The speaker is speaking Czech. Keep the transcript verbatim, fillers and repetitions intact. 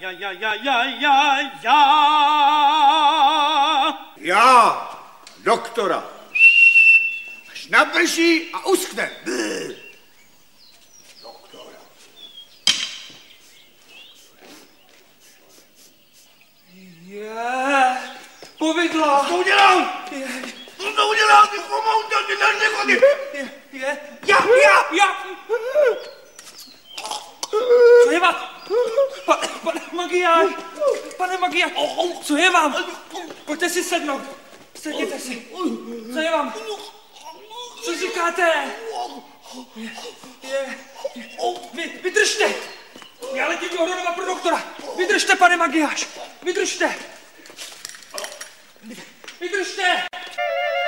ja, ja, ja, ja, ja, ja. Já, doktora. Až naprší a uschne. Doktora. Je, povidla. Co to udělal? Co to udělal? Ty chomouta, ty nechodí. Je, je, já, já, já. Co je vám? Pa, pane Magyáš, pane Magyáš, co je vám? Pojďte si sednout, sedněte si. Co je vám? Co říkáte? Je, je, vy, vydržte. Já letím do Hronova pro doktora. Vydržte, pane Magyáš, vydržte. Vydržte.